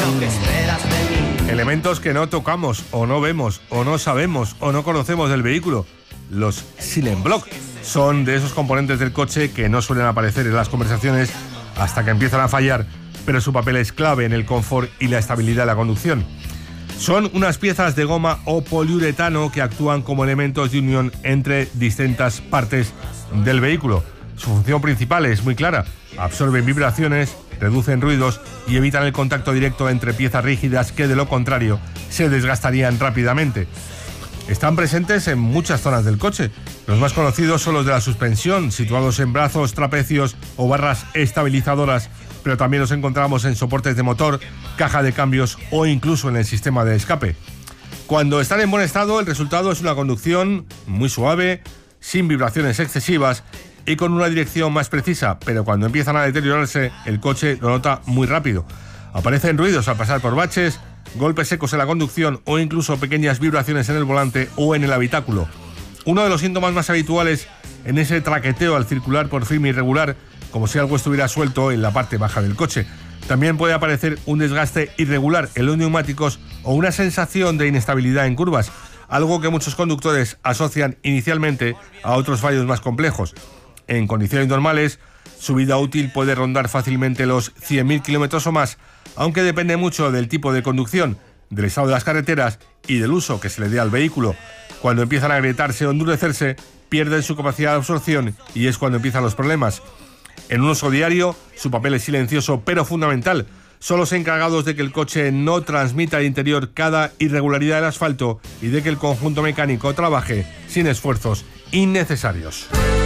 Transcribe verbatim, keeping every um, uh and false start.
que esperas de mí. Elementos que no tocamos, o no vemos, o no sabemos, o no conocemos del vehículo. Los silent block son de esos componentes del coche que no suelen aparecer en las conversaciones hasta que empiezan a fallar, pero su papel es clave en el confort y la estabilidad de la conducción. Son unas piezas de goma o poliuretano que actúan como elementos de unión entre distintas partes del vehículo. Su función principal es muy clara: absorben vibraciones, reducen ruidos y evitan el contacto directo entre piezas rígidas que, de lo contrario, se desgastarían rápidamente. Están presentes en muchas zonas del coche. Los más conocidos son los de la suspensión, situados en brazos, trapecios o barras estabilizadoras, pero también los encontramos en soportes de motor, caja de cambios o incluso en el sistema de escape. Cuando están en buen estado, el resultado es una conducción muy suave, sin vibraciones excesivas y con una dirección más precisa, pero cuando empiezan a deteriorarse, el coche lo nota muy rápido. Aparecen ruidos al pasar por baches, golpes secos en la conducción o incluso pequeñas vibraciones en el volante o en el habitáculo. Uno de los síntomas más habituales en ese traqueteo al circular por firme irregular, como si algo estuviera suelto en la parte baja del coche. También puede aparecer un desgaste irregular en los neumáticos o una sensación de inestabilidad en curvas, algo que muchos conductores asocian inicialmente a otros fallos más complejos. En condiciones normales, su vida útil puede rondar fácilmente los cien mil kilómetros o más, aunque depende mucho del tipo de conducción, del estado de las carreteras y del uso que se le dé al vehículo. Cuando empiezan a agrietarse o endurecerse, pierden su capacidad de absorción y es cuando empiezan los problemas. En un uso diario, su papel es silencioso pero fundamental. Son los encargados de que el coche no transmita al interior cada irregularidad del asfalto y de que el conjunto mecánico trabaje sin esfuerzos innecesarios.